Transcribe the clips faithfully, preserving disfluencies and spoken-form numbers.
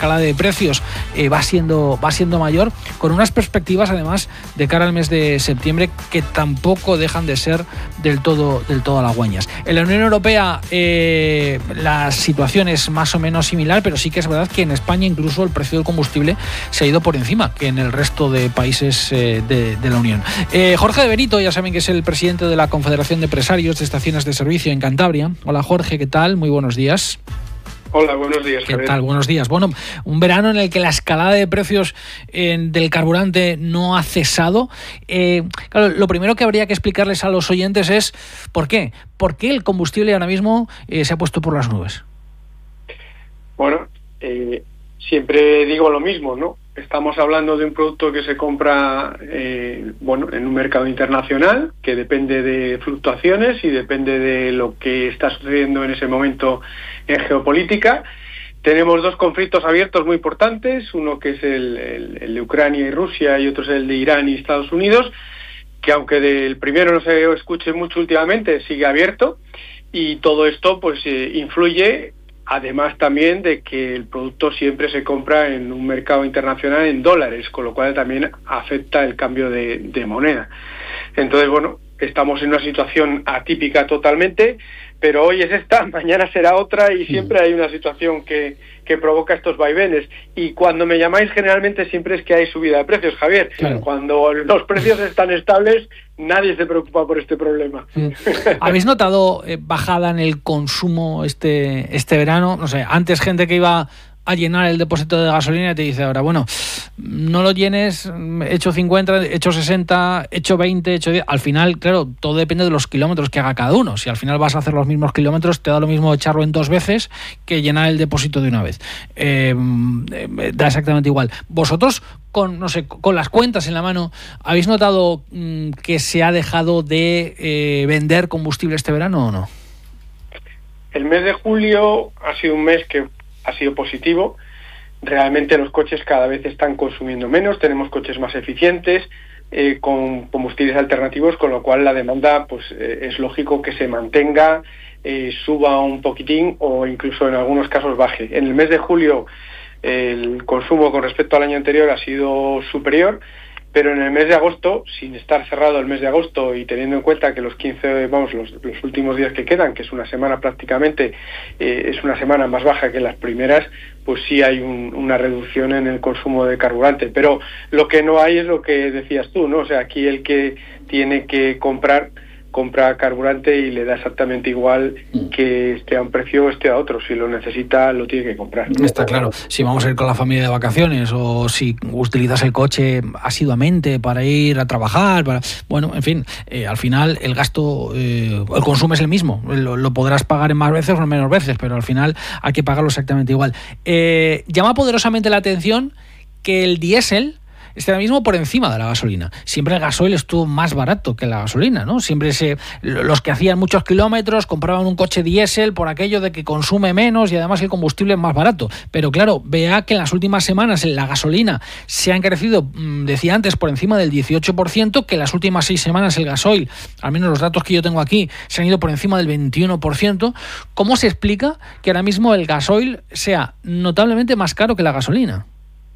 escalada de precios eh, va siendo va siendo mayor, con unas perspectivas además de cara al mes de septiembre que tampoco dejan de ser del todo del todo halagüeñas. En la Unión Europea eh, la situación es más o menos similar, pero sí que es verdad que en España incluso el precio del combustible se ha ido por encima que en el resto de países eh, de, de la Unión. Eh, Jorge de Benito, ya saben que es el presidente de la Confederación de Empresarios de Estaciones de Servicio en Cantabria. Hola Jorge, ¿qué tal? Muy buenos días. Hola, buenos días. ¿Qué Javier? tal? Buenos días. Bueno, un verano en el que la escalada de precios eh, del carburante no ha cesado. Eh, claro, lo primero que habría que explicarles a los oyentes es ¿por qué? ¿Por qué el combustible ahora mismo eh, se ha puesto por las nubes? Bueno, eh, siempre digo lo mismo, ¿no? Estamos hablando de un producto que se compra eh, bueno, en un mercado internacional, que depende de fluctuaciones y depende de lo que está sucediendo en ese momento en geopolítica. Tenemos dos conflictos abiertos muy importantes, uno que es el, el, el de Ucrania y Rusia y otro es el de Irán y Estados Unidos, que aunque del primero no se escuche mucho últimamente, sigue abierto, y todo esto pues eh, influye. Además también de que el producto siempre se compra en un mercado internacional en dólares, con lo cual también afecta el cambio de, de moneda. Entonces, bueno, estamos en una situación atípica totalmente, pero hoy es esta, mañana será otra y siempre hay una situación que, que provoca estos vaivenes. Y cuando me llamáis generalmente siempre es que hay subida de precios, Javier. Claro. Cuando los precios están estables, nadie se preocupa por este problema. ¿Habéis notado eh, bajada en el consumo este, este verano? No sé, antes gente que iba a llenar el depósito de gasolina y te dice ahora, bueno, no lo llenes, he hecho cincuenta, he hecho sesenta, he hecho veinte, he hecho diez. Al final, claro, todo depende de los kilómetros que haga cada uno. Si al final vas a hacer los mismos kilómetros, te da lo mismo echarlo en dos veces que llenar el depósito de una vez. Eh, da exactamente igual. Vosotros, con no sé, con las cuentas en la mano, ¿habéis notado mmm, que se ha dejado de eh, vender combustible este verano o no? El mes de julio ha sido un mes que ha sido positivo. Realmente los coches cada vez están consumiendo menos, tenemos coches más eficientes, eh, con combustibles alternativos, con lo cual la demanda pues eh, es lógico que se mantenga, eh, suba un poquitín o incluso en algunos casos baje. En el mes de julio eh, el consumo con respecto al año anterior ha sido superior, pero en el mes de agosto, sin estar cerrado el mes de agosto y teniendo en cuenta que los quince, vamos, los, los últimos días que quedan, que es una semana prácticamente, eh, es una semana más baja que las primeras, pues sí hay un, una reducción en el consumo de carburante. Pero lo que no hay es lo que decías tú, ¿no? O sea, aquí el que tiene que comprar, compra carburante y le da exactamente igual que esté a un precio o esté a otro. Si lo necesita, lo tiene que comprar. Está claro. Si vamos a ir con la familia de vacaciones o si utilizas el coche asiduamente para ir a trabajar, para... bueno, en fin, eh, al final el gasto, eh, el consumo es el mismo. Lo, lo podrás pagar en más veces o en menos veces, pero al final hay que pagarlo exactamente igual. Eh, llama poderosamente la atención que el diésel esté ahora mismo por encima de la gasolina. Siempre el gasoil estuvo más barato que la gasolina, ¿no? Siempre se, los que hacían muchos kilómetros compraban un coche diésel por aquello de que consume menos y además el combustible es más barato. Pero claro, vea que en las últimas semanas la gasolina se ha encarecido, decía antes, por encima del dieciocho por ciento, que en las últimas seis semanas el gasoil, al menos los datos que yo tengo aquí, se han ido por encima del veintiuno por ciento. ¿Cómo se explica que ahora mismo el gasoil sea notablemente más caro que la gasolina?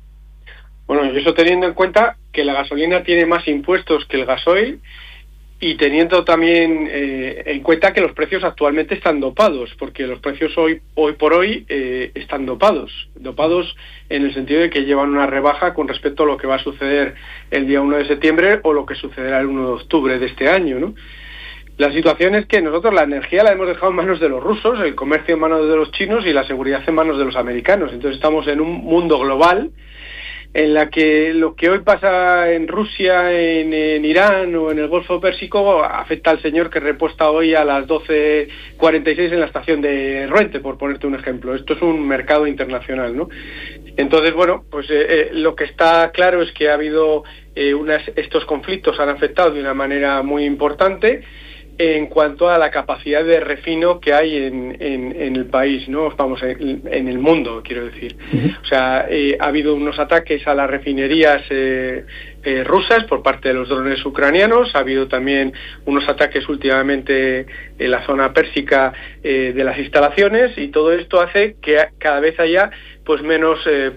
Bueno, y eso teniendo en cuenta que la gasolina tiene más impuestos que el gasoil y teniendo también eh, en cuenta que los precios actualmente están dopados, porque los precios hoy hoy por hoy eh, están dopados, dopados en el sentido de que llevan una rebaja con respecto a lo que va a suceder el día uno de septiembre o lo que sucederá el uno de octubre de este año, ¿no? La situación es que nosotros la energía la hemos dejado en manos de los rusos, el comercio en manos de los chinos y la seguridad en manos de los americanos. Entonces estamos en un mundo global en la que lo que hoy pasa en Rusia, en, en Irán o en el Golfo Pérsico afecta al señor que repuesta hoy a las doce cuarenta y seis en la estación de Ruente, por ponerte un ejemplo. Esto es un mercado internacional, ¿no? Entonces, bueno, pues eh, eh, lo que está claro es que ha habido eh, unas, estos conflictos han afectado de una manera muy importante en cuanto a la capacidad de refino que hay en, en, en el país, ¿no? Vamos, en, en el mundo, quiero decir. Uh-huh. O sea, eh, ha habido unos ataques a las refinerías eh, eh, rusas por parte de los drones ucranianos, ha habido también unos ataques últimamente en la zona pérsica eh, de las instalaciones, y todo esto hace que cada vez haya pues menos eh,